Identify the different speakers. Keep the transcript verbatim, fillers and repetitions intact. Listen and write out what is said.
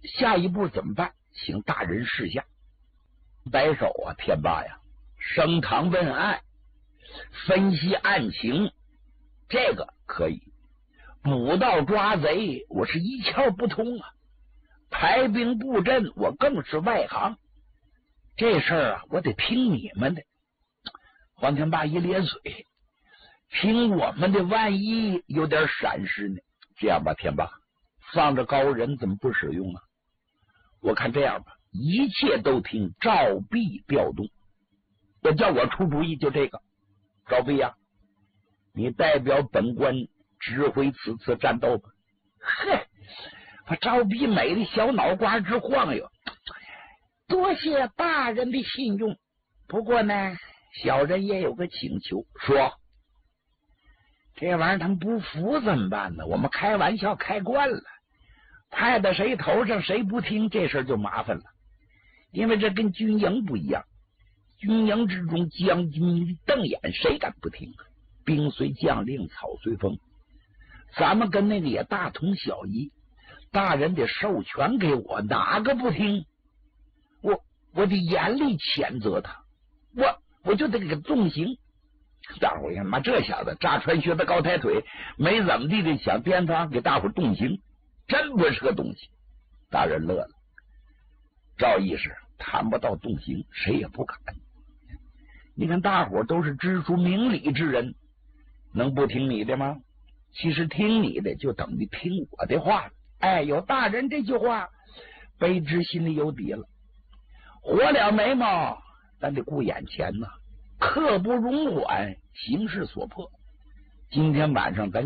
Speaker 1: 下一步怎么办？请大人示下。摆手啊，天霸呀，升堂问案，分析案情，这个可以。捕盗抓贼，我是一窍不通啊。排兵布阵，我更是外行。这事儿啊，我得听你们的。黄天霸一咧嘴，听我们的，万一有点闪失呢？这样吧，天霸，放着高人怎么不使用啊？我看这样吧，一切都听赵弼调动。要叫我出主意，就这个。赵弼呀、啊，你代表本官指挥此次战斗吧。嘿，把赵弼美的小脑瓜直晃悠。多谢大人的信用，不过呢，小人也有个请求。说，这玩意儿他们不服怎么办呢？我们开玩笑开惯了，派到谁头上谁不听，这事儿就麻烦了。因为这跟军营不一样，军营之中将军瞪眼，谁敢不听？兵随将令，草随风。咱们跟那个也大同小异，大人得授权给我，哪个不听？我我得严厉谴责他，我我就得给他重刑。大伙儿一看，妈这小子炸穿靴子高抬腿，没怎么地的想颠他给大伙儿动刑，真不是个东西。大人乐了，赵义士谈不到动刑，谁也不敢。你看大伙儿都是知书明理之人，能不听你的吗？其实听你的就等于听我的话。哎，有大人这句话，卑职心里有底了。活了眉毛，咱得顾眼前呐，刻不容缓，形势所迫。今天晚上咱